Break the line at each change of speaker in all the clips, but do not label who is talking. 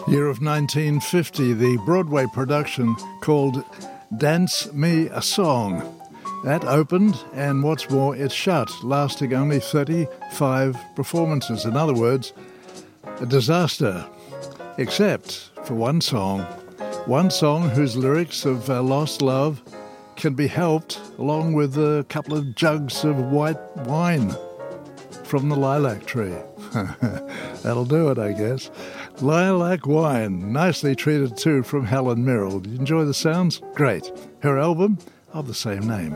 Year of 1950, the Broadway production called Dance Me a Song. That opened, and what's more, it shut, lasting only 35 performances. In other words, a disaster, except for one song whose lyrics of lost love can be helped along with a couple of jugs of white wine from the lilac tree. That'll do it, I guess. Lilac Wine, nicely treated too, from Helen Mirren. Did you enjoy the sounds? Great. Her album of the same name.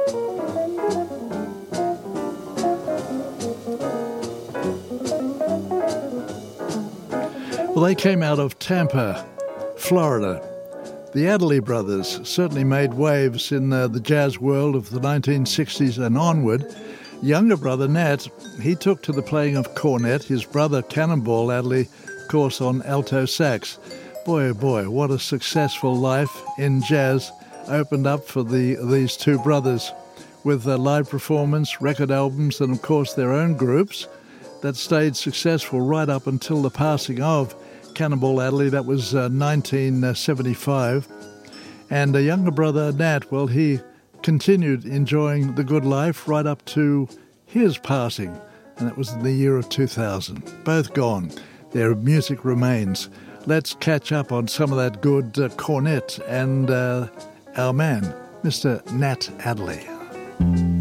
Well, they came out of Tampa, Florida. The Adderley brothers certainly made waves in the jazz world of the 1960s and onward. Younger brother Nat, he took to the playing of cornet. His brother Cannonball Adderley, of course, on alto sax. Boy, oh boy, what a successful life in jazz opened up for these two brothers with live performance, record albums, and of course their own groups that stayed successful right up until the passing of Cannonball Adderley. That was 1975. And a younger brother, Nat, well, he continued enjoying the good life right up to his passing, and that was in the year of 2000. Both gone. Their music remains. Let's catch up on some of that good cornet and our man, Mr. Nat Adderley.